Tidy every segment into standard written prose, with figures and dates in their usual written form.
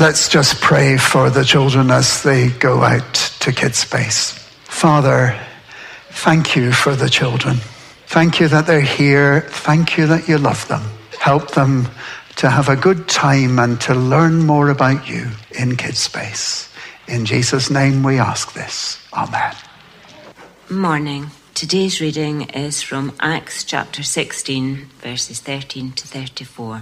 Let's just pray for the children as they go out to Kids Space. Father, thank you for the children. Thank you that they're here. Thank you that you love them. Help them to have a good time and to learn more about you in Kids Space. In Jesus' name we ask this. Amen. Morning. Today's reading is from Acts chapter 16, verses 13 to 34.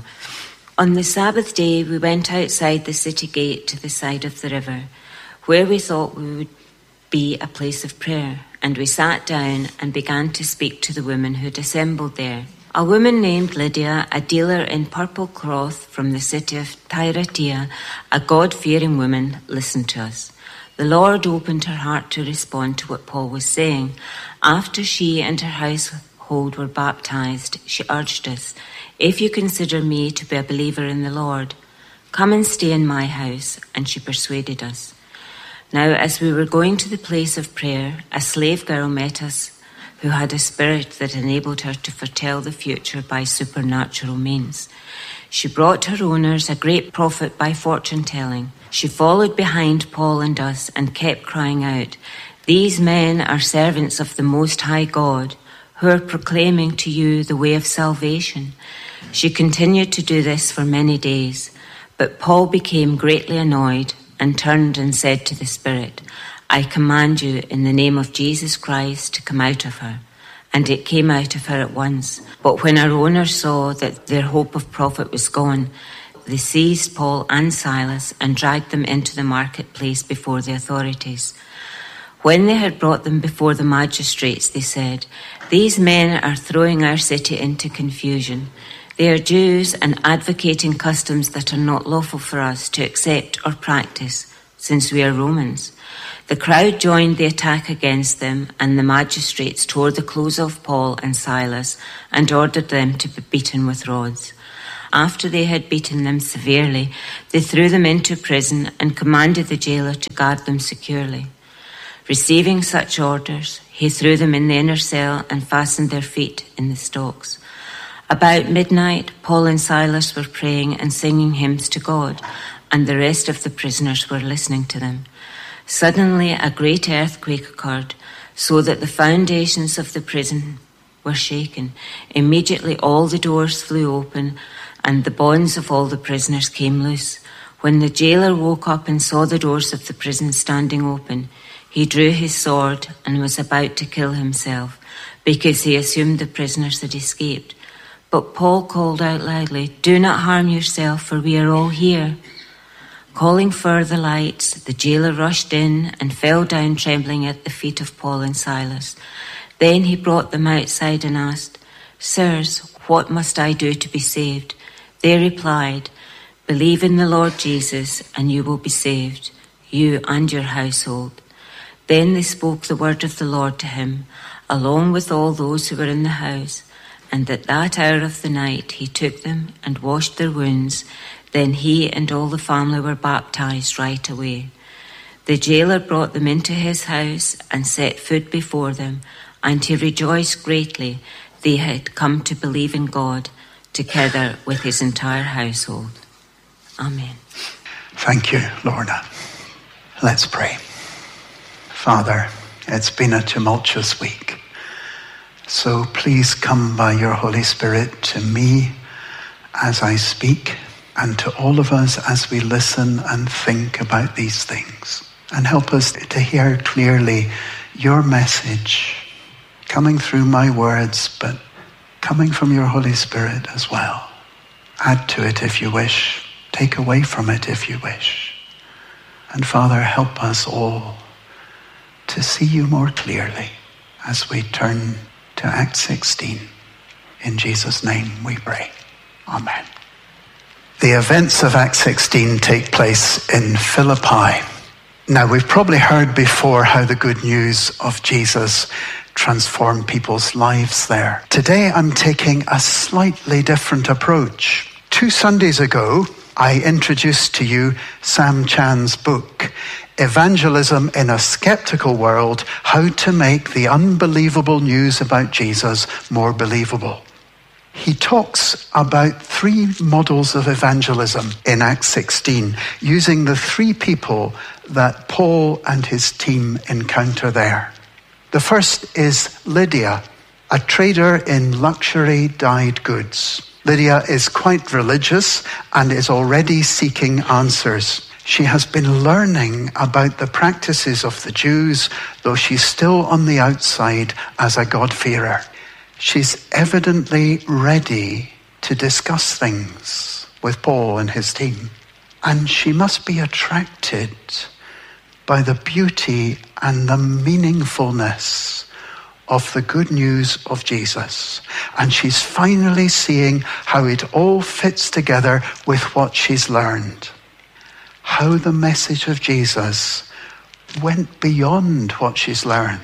On the Sabbath day, we went outside the city gate to the side of the river, where we thought we would be a place of prayer, and we sat down and began to speak to the women who had assembled there. A woman named Lydia, a dealer in purple cloth from the city of Thyatira, a God-fearing woman, listened to us. The Lord opened her heart to respond to what Paul was saying. After she and her household were baptized, she urged us, "If you consider me to be a believer in the Lord, come and stay in my house," and she persuaded us. Now, as we were going to the place of prayer, a slave girl met us who had a spirit that enabled her to foretell the future by supernatural means. She brought her owners a great profit by fortune-telling. She followed behind Paul and us and kept crying out, "These men are servants of the Most High God, who are proclaiming to you the way of salvation." She continued to do this for many days, but Paul became greatly annoyed and turned and said to the spirit, "I command you in the name of Jesus Christ to come out of her." And it came out of her at once. But when her owners saw that their hope of profit was gone, they seized Paul and Silas and dragged them into the marketplace before the authorities. When they had brought them before the magistrates, they said, "These men are throwing our city into confusion. They are Jews and advocating customs that are not lawful for us to accept or practice, since we are Romans." The crowd joined the attack against them, and the magistrates tore the clothes off Paul and Silas and ordered them to be beaten with rods. After they had beaten them severely, they threw them into prison and commanded the jailer to guard them securely. Receiving such orders, he threw them in the inner cell and fastened their feet in the stocks. About midnight, Paul and Silas were praying and singing hymns to God, and the rest of the prisoners were listening to them. Suddenly a great earthquake occurred, so that the foundations of the prison were shaken. Immediately all the doors flew open, and the bonds of all the prisoners came loose. When the jailer woke up and saw the doors of the prison standing open, he drew his sword and was about to kill himself, because he assumed the prisoners had escaped. But Paul called out loudly, "Do not harm yourself, for we are all here." Calling for the lights, the jailer rushed in and fell down trembling at the feet of Paul and Silas. Then he brought them outside and asked, "Sirs, what must I do to be saved?" They replied, "Believe in the Lord Jesus and you will be saved, you and your household." Then they spoke the word of the Lord to him, along with all those who were in the house. And at that hour of the night he took them and washed their wounds. Then he and all the family were baptized right away. The jailer brought them into his house and set food before them, and he rejoiced greatly they had come to believe in God, together with his entire household. Amen. Thank you, Lorna. Let's pray. Father, it's been a tumultuous week. So please come by your Holy Spirit to me as I speak, and to all of us as we listen and think about these things. And help us to hear clearly your message coming through my words, but coming from your Holy Spirit as well. Add to it if you wish. Take away from it if you wish. And Father, help us all to see you more clearly as we turn to Acts 16. In Jesus' name we pray. Amen. The events of Acts 16 take place in Philippi. Now, we've probably heard before how the good news of Jesus transformed people's lives there. Today, I'm taking a slightly different approach. 2 Sundays ago, I introduced to you Sam Chan's book, Evangelism in a Skeptical World, How to Make the Unbelievable News About Jesus More Believable. He talks about 3 models of evangelism in Acts 16, using the 3 people that Paul and his team encounter there. The first is Lydia, a trader in luxury dyed goods. Lydia is quite religious and is already seeking answers. She has been learning about the practices of the Jews, though she's still on the outside as a God-fearer. She's evidently ready to discuss things with Paul and his team. And she must be attracted by the beauty and the meaningfulness of the good news of Jesus. And she's finally seeing how it all fits together with what she's learned. How the message of Jesus went beyond what she's learned.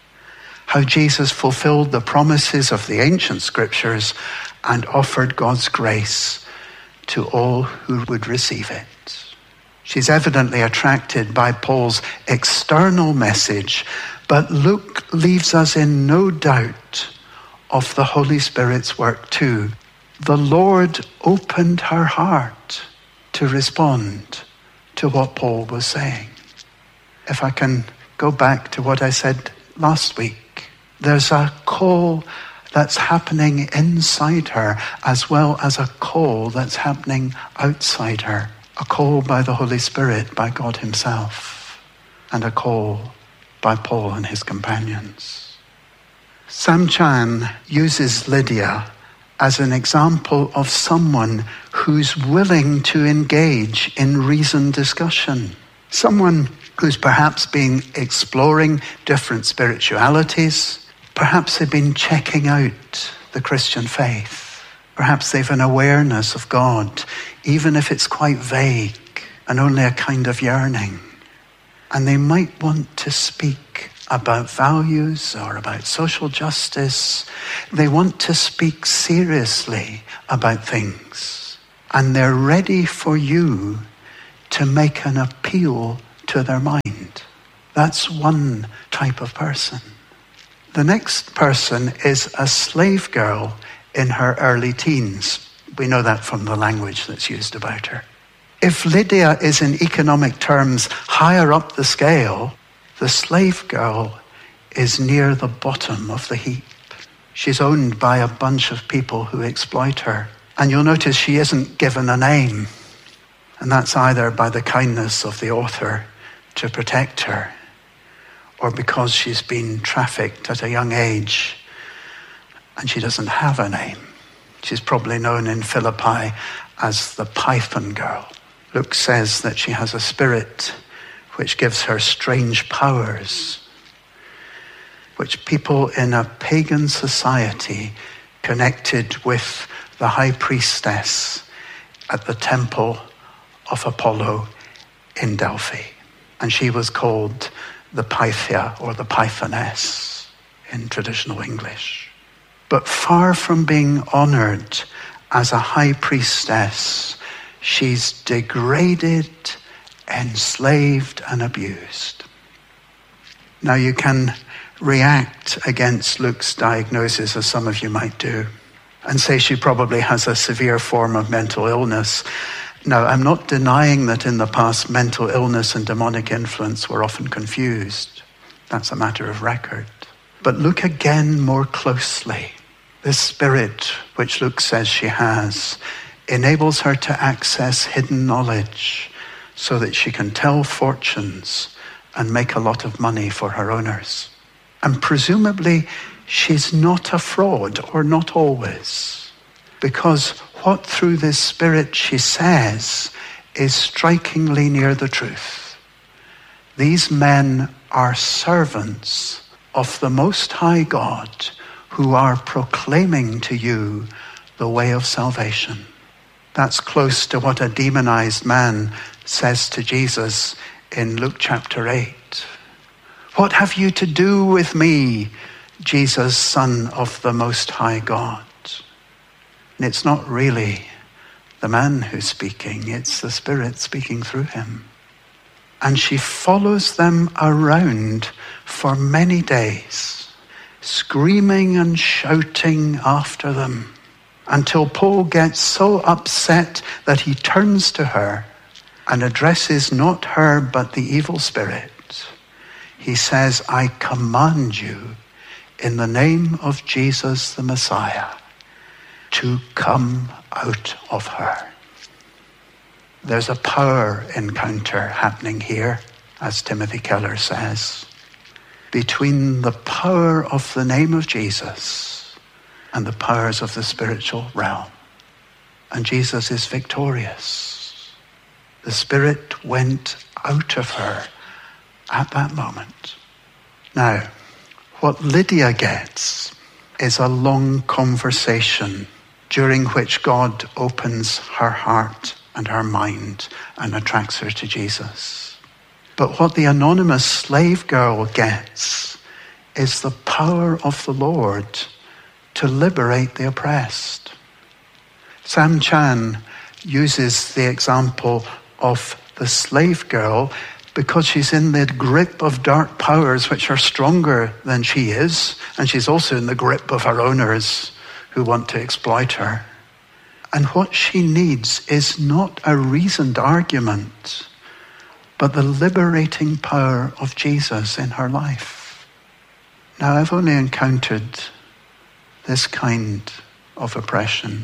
How Jesus fulfilled the promises of the ancient scriptures and offered God's grace to all who would receive it. She's evidently attracted by Paul's external message, but Luke leaves us in no doubt of the Holy Spirit's work too. The Lord opened her heart to respond to what Paul was saying. If I can go back to what I said last week, there's a call that's happening inside her as well as a call that's happening outside her. A call by the Holy Spirit, by God himself, and a call by Paul and his companions. Sam Chan uses Lydia as an example of someone who's willing to engage in reasoned discussion. Someone who's perhaps been exploring different spiritualities. Perhaps they've been checking out the Christian faith. Perhaps they've an awareness of God, even if it's quite vague and only a kind of yearning. And they might want to speak about values or about social justice. They want to speak seriously about things. And they're ready for you to make an appeal to their mind. That's one type of person. The next person is a slave girl in her early teens. We know that from the language that's used about her. If Lydia is in economic terms higher up the scale, the slave girl is near the bottom of the heap. She's owned by a bunch of people who exploit her. And you'll notice she isn't given a name. And that's either by the kindness of the author to protect her, or because she's been trafficked at a young age and she doesn't have a name. She's probably known in Philippi as the Python girl. Luke says that she has a spirit which gives her strange powers, which people in a pagan society connected with the high priestess at the temple of Apollo in Delphi. And she was called the Pythia or the Pythoness in traditional English. But far from being honored as a high priestess, she's degraded, enslaved, and abused. Now you can react against Luke's diagnosis, as some of you might do, and say she probably has a severe form of mental illness. Now, I'm not denying that in the past mental illness and demonic influence were often confused. That's a matter of record. But look again more closely. This spirit, which Luke says she has, enables her to access hidden knowledge so that she can tell fortunes and make a lot of money for her owners. And presumably, she's not a fraud, or not always, because what through this spirit she says is strikingly near the truth. These men are servants of the Most High God who are proclaiming to you the way of salvation. That's close to what a demonized man says to Jesus in Luke chapter 8. What have you to do with me, Jesus, Son of the Most High God? And it's not really the man who's speaking, it's the Spirit speaking through him. And she follows them around for many days, screaming and shouting after them. until Paul gets so upset that he turns to her and addresses not her but the evil spirit. He says, I command you in the name of Jesus the Messiah to come out of her. There's a power encounter happening here, as Timothy Keller says, between the power of the name of Jesus and the powers of the spiritual realm. And Jesus is victorious. The spirit went out of her at that moment. Now, what Lydia gets is a long conversation during which God opens her heart and her mind and attracts her to Jesus. But what the anonymous slave girl gets is the power of the Lord to liberate the oppressed. Sam Chan uses the example of the slave girl because she's in the grip of dark powers which are stronger than she is, and she's also in the grip of her owners who want to exploit her. And what she needs is not a reasoned argument, but the liberating power of Jesus in her life. Now, I've only encountered this kind of oppression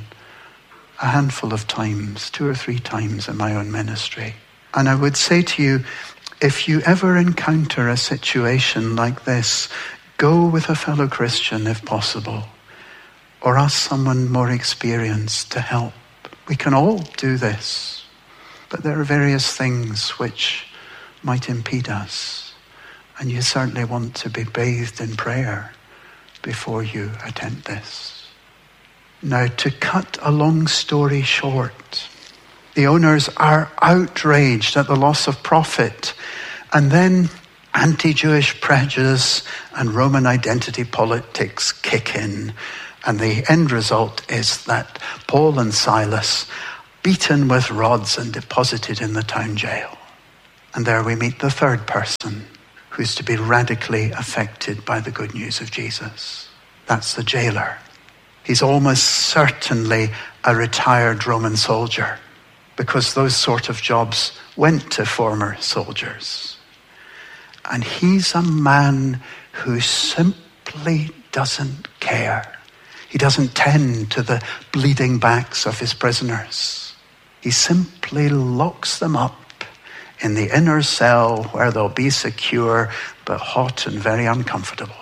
a handful of times, 2 or 3 times in my own ministry. And I would say to you, if you ever encounter a situation like this, go with a fellow Christian if possible, or ask someone more experienced to help. We can all do this, but there are various things which might impede us, and you certainly want to be bathed in prayer before you attempt this. Now, to cut a long story short, the owners are outraged at the loss of profit, and then anti-Jewish prejudice and Roman identity politics kick in, and the end result is that Paul and Silas beaten with rods and deposited in the town jail. And there we meet the third person who's to be radically affected by the good news of Jesus. That's the jailer. He's almost certainly a retired Roman soldier, because those sort of jobs went to former soldiers. And he's a man who simply doesn't care. He doesn't tend to the bleeding backs of his prisoners. He simply locks them up in the inner cell where they'll be secure, but hot and very uncomfortable.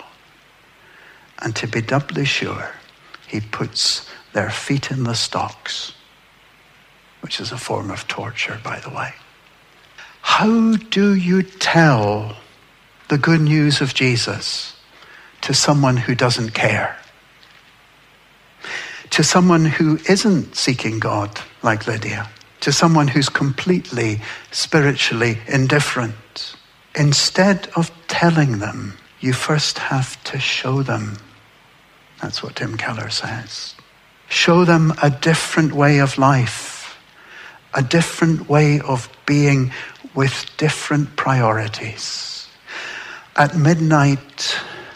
And to be doubly sure, he puts their feet in the stocks, which is a form of torture, by the way. How do you tell the good news of Jesus to someone who doesn't care? To someone who isn't seeking God, like Lydia? To someone who's completely spiritually indifferent? Instead of telling them, you first have to show them. That's what Tim Keller says. Show them a different way of life, a different way of being with different priorities. At midnight,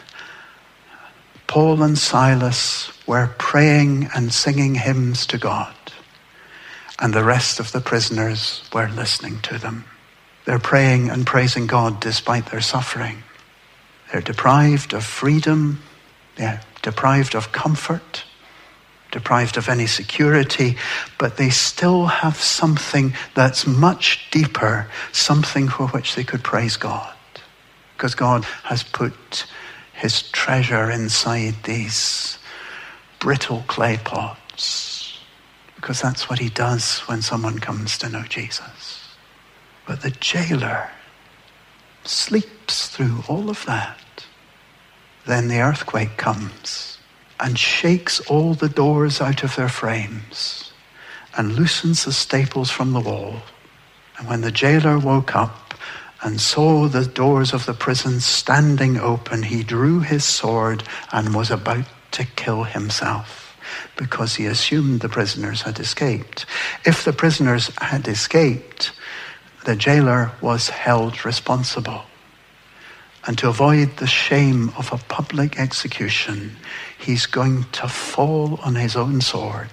Paul and Silas were praying and singing hymns to God, and the rest of the prisoners were listening to them. They're praying and praising God despite their suffering. They're deprived of freedom, they're deprived of comfort, deprived of any security, but they still have something that's much deeper, something for which they could praise God. Because God has put his treasure inside these brittle clay pots. Because that's what he does when someone comes to know Jesus. But the jailer sleeps through all of that. Then the earthquake comes and shakes all the doors out of their frames and loosens the staples from the wall. And when the jailer woke up and saw the doors of the prison standing open, he drew his sword and was about to kill himself, because he assumed the prisoners had escaped. If the prisoners had escaped, the jailer was held responsible. And to avoid the shame of a public execution, he's going to fall on his own sword.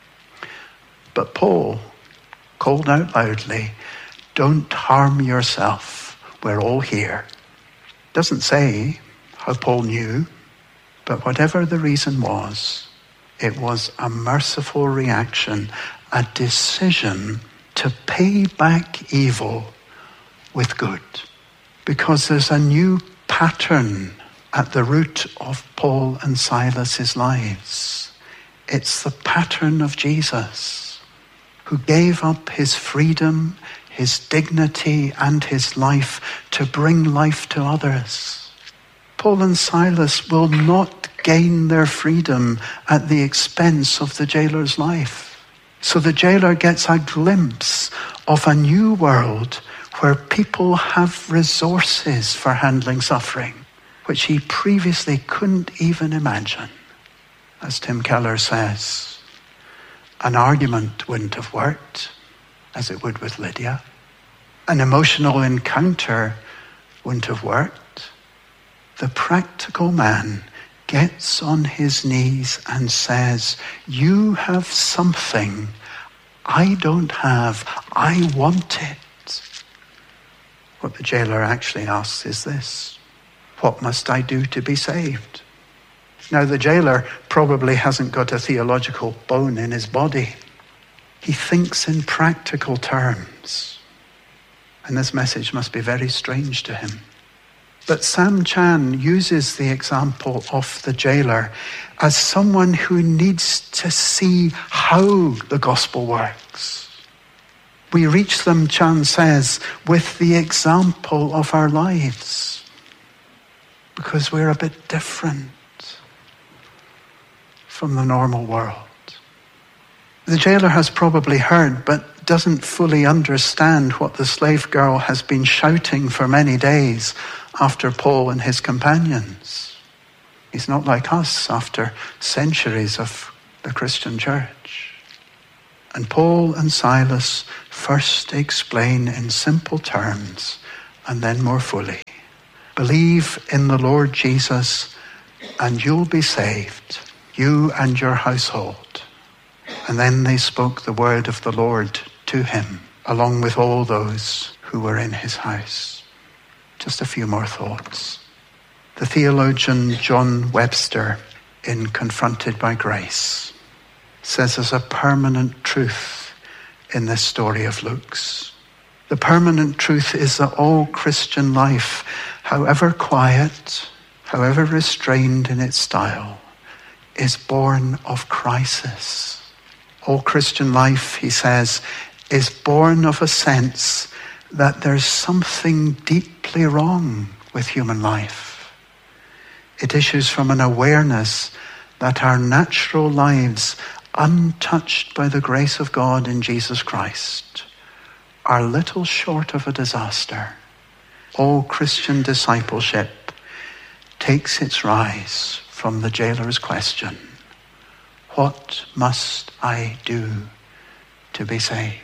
But Paul called out loudly, "Don't harm yourself. We're all here." Doesn't say how Paul knew, but whatever the reason was, it was a merciful reaction, a decision to pay back evil with good. Because there's a new pattern at the root of Paul and Silas's lives. It's the pattern of Jesus, who gave up his freedom, his dignity, and his life to bring life to others. Paul and Silas will not gain their freedom at the expense of the jailer's life. So the jailer gets a glimpse of a new world where people have resources for handling suffering, which he previously couldn't even imagine. As Tim Keller says, an argument wouldn't have worked as it would with Lydia. An emotional encounter wouldn't have worked. The practical man gets on his knees and says, "You have something I don't have. I want it." What the jailer actually asks is this: "What must I do to be saved?" Now, the jailer probably hasn't got a theological bone in his body. He thinks in practical terms. And this message must be very strange to him. But Sam Chan uses the example of the jailer as someone who needs to see how the gospel works. We reach them, Chan says, with the example of our lives, because we're a bit different from the normal world. The jailer has probably heard, but doesn't fully understand what the slave girl has been shouting for many days after Paul and his companions. He's not like us after centuries of the Christian church. And Paul and Silas first explain in simple terms and then more fully. Believe in the Lord Jesus and you'll be saved, you and your household. And then they spoke the word of the Lord to him, along with all those who were in his house. Just a few more thoughts. The theologian John Webster, in Confronted by Grace, says there's a permanent truth in this story of Luke's. The permanent truth is that all Christian life, however quiet, however restrained in its style, is born of crisis. All Christian life, he says, is born of a sense that there's something deeply wrong with human life. It issues from an awareness that our natural lives, untouched by the grace of God in Jesus Christ, are little short of a disaster. All Christian discipleship takes its rise from the jailer's question, what must I do to be saved?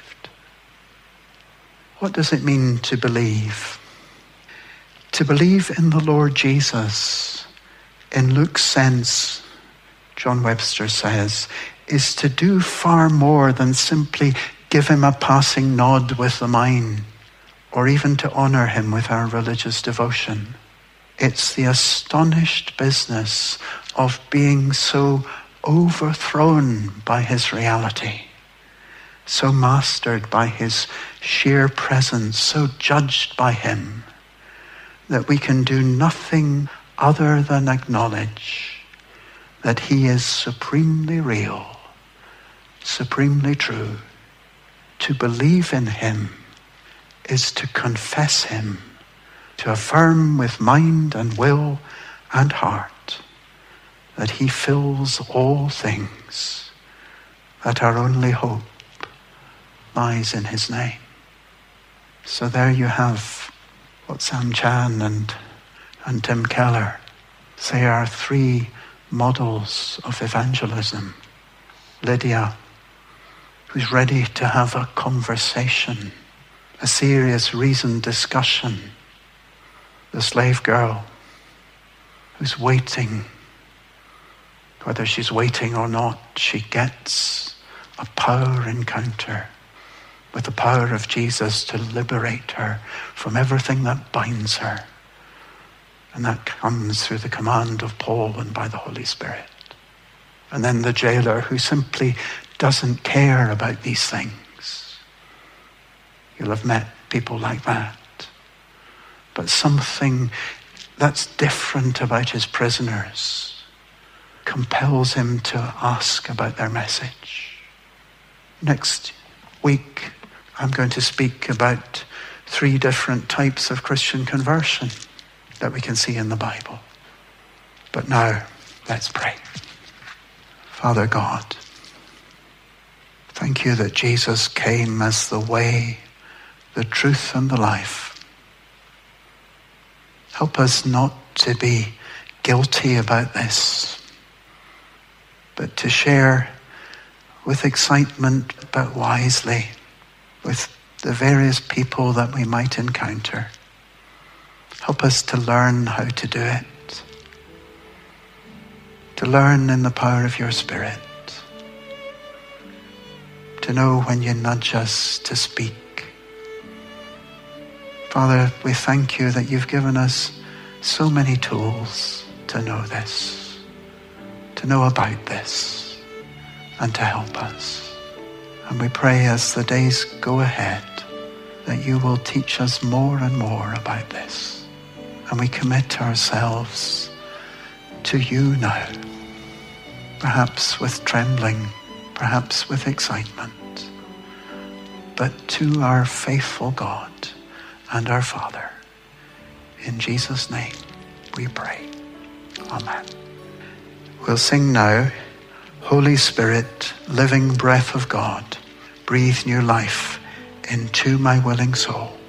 What does it mean to believe? To believe in the Lord Jesus, in Luke's sense, John Webster says, is to do far more than simply give him a passing nod with the mind, or even to honor him with our religious devotion. It's the astonished business of being so overthrown by his reality, so mastered by his sheer presence, so judged by him, that we can do nothing other than acknowledge that he is supremely real, supremely true. To believe in him is to confess him, to affirm with mind and will and heart that he fills all things, that our only hope lies in his name. So there you have what Sam Chan and Tim Keller say are three models of evangelism. Lydia, who's ready to have a conversation, a serious reasoned discussion the slave girl who's waiting. Whether she's waiting or not, she gets a power encounter with the power of Jesus to liberate her from everything that binds her. And that comes through the command of Paul and by the Holy Spirit. And then the jailer who simply doesn't care about these things. You'll have met people like that. But something that's different about his prisoners compels him to ask about their message. Next week, I'm going to speak about 3 different types of Christian conversion that we can see in the Bible. But now, let's pray. Father God, thank you that Jesus came as the way, the truth, and the life. Help us not to be guilty about this, but to share with excitement, but wisely, with the various people that we might encounter. Help us to learn how to do it, to learn in the power of your Spirit, to know when you nudge us to speak. Father, we thank you that you've given us so many tools to know this, to know about this, and to help us. And we pray as the days go ahead that you will teach us more and more about this. And we commit ourselves to you now, perhaps with trembling, perhaps with excitement, but to our faithful God and our Father. In Jesus' name we pray. Amen. We'll sing now, Holy Spirit, living breath of God, breathe new life into my willing soul.